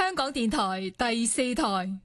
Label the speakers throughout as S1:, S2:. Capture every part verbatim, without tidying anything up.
S1: 香港電台第四台。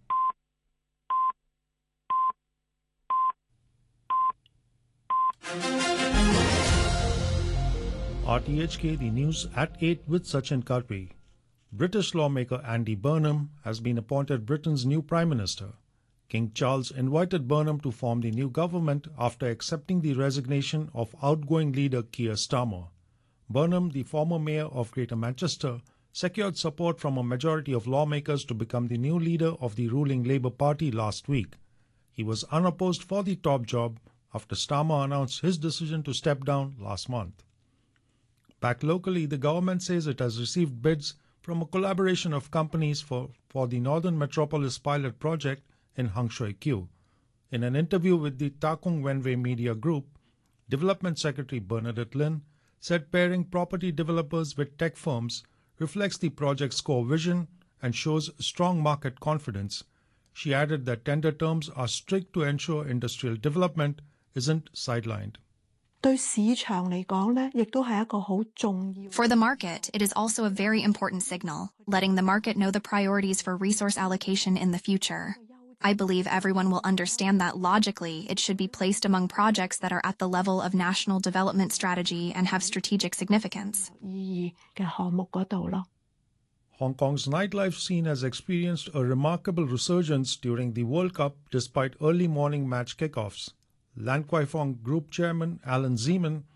S2: R T H K, the news at eight with Sachin Karpi. British lawmaker Andy Burnham has been appointed Britain's new Prime Minister. King Charles invited Burnham to form the new government after accepting the resignation of outgoing leader Keir Starmer. Burnham, the former mayor of Greater Manchester, secured support from a majority of lawmakers to become the new leader of the ruling Labour Party last week. He was unopposed for the top job after Starmer announced his decision to step down last month. Back locally, the government says it has received bids from a collaboration of companies for, for the Northern Metropolis pilot project in Hung Shui Kiu. In an interview with the Takung Wenwei Media Group, Development Secretary Bernadette Lin said pairing property developers with tech firms reflects the project's core vision and shows strong market confidence. She added that tender terms are strict to ensure industrial development isn't sidelined.
S3: For
S4: the market, it is also a very important signal, letting the market know the priorities for resource allocation in the future. I believe everyone will understand that logically it should be placed among projects that are at the level of national development strategy and have strategic significance.
S2: Hong Kong's nightlife scene has experienced a remarkable resurgence during the World Cup despite early morning match kickoffs. Lan Kwai Fong Group Chairman Alan Zeman